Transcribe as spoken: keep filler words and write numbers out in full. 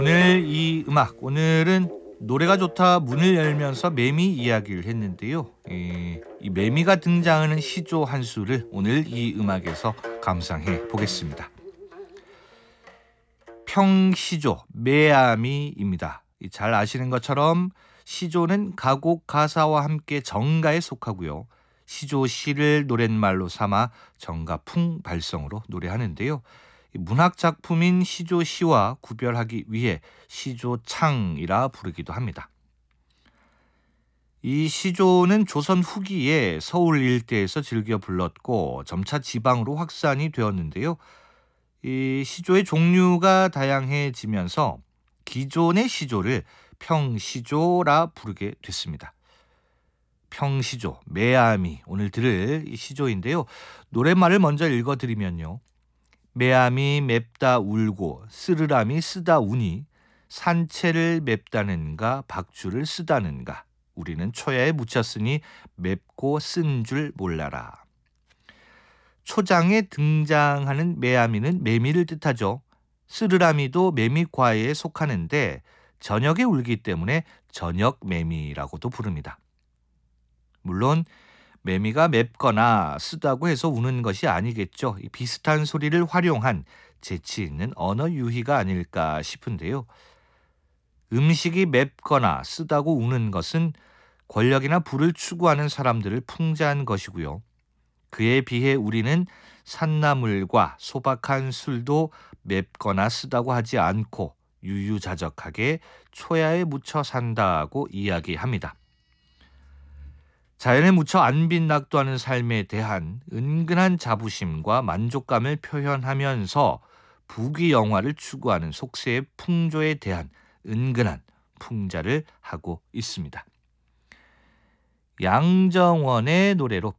오늘 이 음악, 오늘은 노래가 좋다 문을 열면서 매미 이야기를 했는데요. 이, 이 매미가 등장하는 시조 한 수를 오늘 이 음악에서 감상해 보겠습니다. 평시조, 매아미입니다. 잘 아시는 것처럼 시조는 가곡 가사와 함께 정가에 속하고요. 시조 시를 노랫말로 삼아 정가 풍발성으로 노래하는데요. 문학 작품인 시조 시와 구별하기 위해 시조창이라 부르기도 합니다. 이 시조는 조선 후기에 서울 일대에서 즐겨 불렀고 점차 지방으로 확산이 되었는데요. 이 시조의 종류가 다양해지면서 기존의 시조를 평시조라 부르게 됐습니다. 평시조, 매아미, 오늘 들을 이 시조인데요. 노랫말을 먼저 읽어드리면요. 매암이 맵다 울고 쓰르람이 쓰다 우니 산채를 맵다는가 박주를 쓰다는가 우리는 초야에 묻혔으니 맵고 쓴 줄 몰라라. 초장에 등장하는 매암이는 매미를 뜻하죠. 쓰르라미도 매미과에 속하는데 저녁에 울기 때문에 저녁매미라고도 부릅니다. 물론 매미가 맵거나 쓰다고 해서 우는 것이 아니겠죠. 비슷한 소리를 활용한 재치 있는 언어 유희가 아닐까 싶은데요. 음식이 맵거나 쓰다고 우는 것은 권력이나 부를 추구하는 사람들을 풍자한 것이고요. 그에 비해 우리는 산나물과 소박한 술도 맵거나 쓰다고 하지 않고 유유자적하게 초야에 묻혀 산다고 이야기합니다. 자연에 묻혀 안빈낙도하는 삶에 대한 은근한 자부심과 만족감을 표현하면서 부귀영화를 추구하는 속세의 풍조에 대한 은근한 풍자를 하고 있습니다. 양정원의 노래로